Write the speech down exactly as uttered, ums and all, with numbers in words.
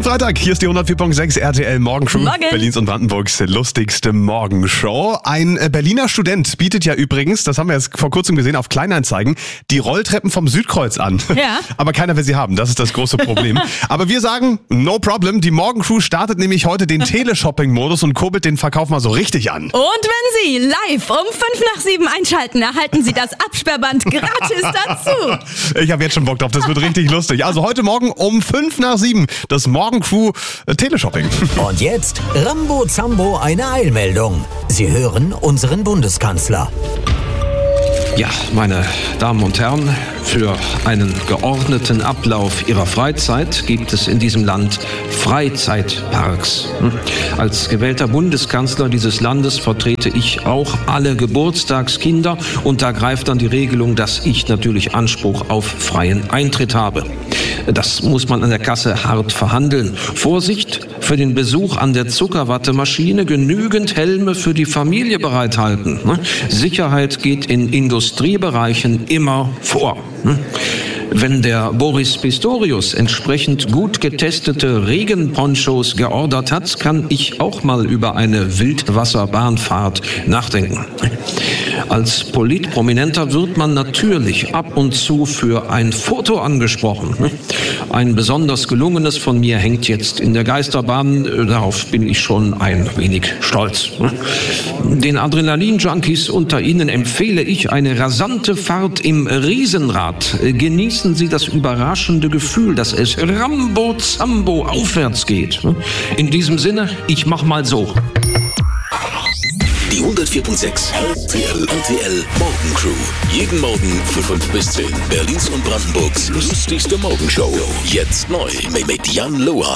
Schönen Freitag, hier ist die hundertvier Komma sechs R T L Morgencrew, Morgen. Berlins und Brandenburgs lustigste Morgenshow. Ein äh, Berliner Student bietet ja übrigens, das haben wir jetzt vor kurzem gesehen auf Kleinanzeigen, die Rolltreppen vom Südkreuz an. Ja. Aber keiner will sie haben, das ist das große Problem. Aber wir sagen, no problem, die Morgencrew startet nämlich heute den Teleshopping-Modus und kurbelt den Verkauf mal so richtig an. Und wenn Sie live um fünf nach sieben einschalten, erhalten Sie das Absperrband gratis dazu. Ich habe jetzt schon Bock drauf, das wird richtig lustig. Also heute Morgen um fünf nach sieben das Morgencrew äh, Teleshopping. Und jetzt Rambo Zambo eine Eilmeldung. Sie hören unseren Bundeskanzler. Ja, meine Damen und Herren, für einen geordneten Ablauf Ihrer Freizeit gibt es in diesem Land Freizeitparks. Als gewählter Bundeskanzler dieses Landes vertrete ich auch alle Geburtstagskinder und da greift dann die Regelung, dass ich natürlich Anspruch auf freien Eintritt habe. Das muss man an der Kasse hart verhandeln. Vorsicht, für den Besuch an der Zuckerwattemaschine genügend Helme für die Familie bereithalten. Sicherheit geht in Industriebereichen immer vor. Wenn der Boris Pistorius entsprechend gut getestete Regenponchos geordert hat, kann ich auch mal über eine Wildwasserbahnfahrt nachdenken. Als Politprominenter wird man natürlich ab und zu für ein Foto angesprochen. Ein besonders gelungenes von mir hängt jetzt in der Geisterbahn. Darauf bin ich schon ein wenig stolz. Den Adrenalin-Junkies unter Ihnen empfehle ich eine rasante Fahrt im Riesenrad. Genießen Sie das überraschende Gefühl, dass es Rambo Zambo aufwärts geht. In diesem Sinne, ich mach mal so. Die hundertvier Komma sechs R T L, R T L Morgencrew. Jeden Morgen von fünf bis zehn. Berlins und Brandenburgs lustigste Morgenshow. Jetzt neu mit Jan Lohr.